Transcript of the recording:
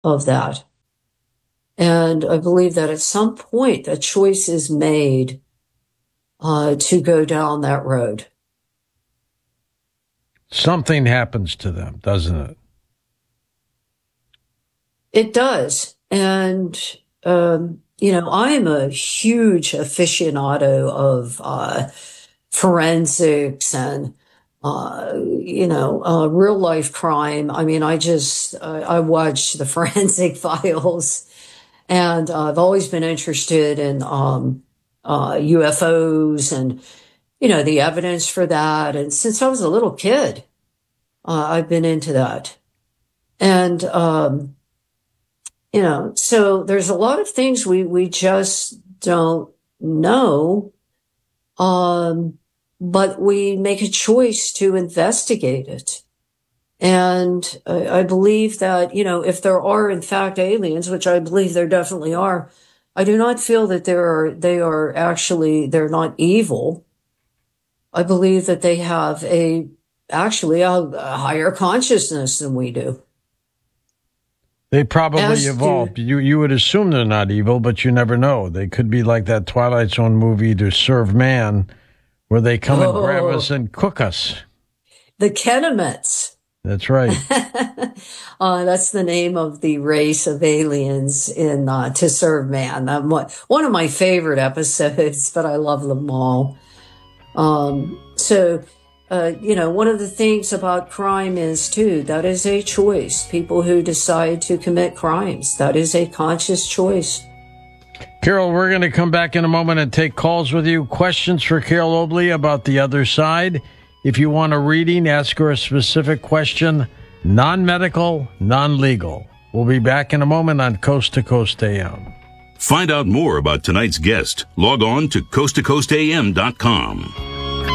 of that. And I believe that at some point, a choice is made to go down that road. Something happens to them, doesn't it? It does. And, I'm a huge aficionado of forensics and, real life crime. I mean, I watch the Forensic Files, and I've always been interested in UFOs and, the evidence for that. And since I was a little kid, I've been into that. And, so there's a lot of things we just don't know. But we make a choice to investigate it. And I believe that, if there are in fact aliens, which I believe there definitely are, I do not feel that they're not evil. I believe that they have a higher consciousness than we do. They probably evolved. You would assume they're not evil, but you never know. They could be like that Twilight Zone movie, To Serve Man, where they come and grab us and cook us. The Kennemets. That's right. That's the name of the race of aliens in To Serve Man. One of my favorite episodes, but I love them all. One of the things about crime is, too, that is a choice. People who decide to commit crimes, that is a conscious choice. Carol, we're going to come back in a moment and take calls with you. Questions for Carol Oakley about the other side. If you want a reading, ask her a specific question. Non-medical, non-legal. We'll be back in a moment on Coast to Coast AM. Find out more about tonight's guest. Log on to coasttocoastam.com.